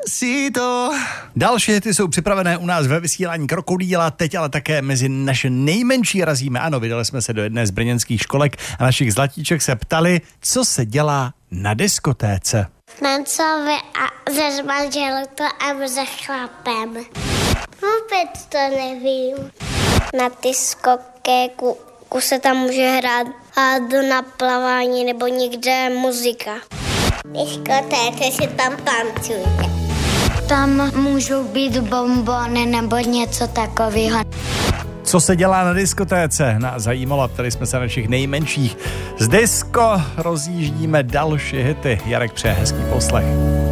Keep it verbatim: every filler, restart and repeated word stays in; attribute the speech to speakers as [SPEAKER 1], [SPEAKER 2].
[SPEAKER 1] Despacito. Další hity jsou připravené u nás ve vysílání Krokodýla, teď ale také mezi naše nejmenší razíme. Ano, vydali jsme se do jedné z brněnských školek a našich zlatíček se ptali, co se dělá na diskotéce.
[SPEAKER 2] Tancovali a ze manželkou a za chlapem. Vůbec to nevím. Na diskotéku se tam může hrát a do naplavání nebo někde muzika. Diskotéce se tam tancuje. Tam můžou být bonbony nebo něco takového.
[SPEAKER 1] Co se dělá na diskotéce? Nás zajímalo, ptali jsme se našich nejmenších. Z disko rozjíždíme další hity. Jarek přeje hezký poslech.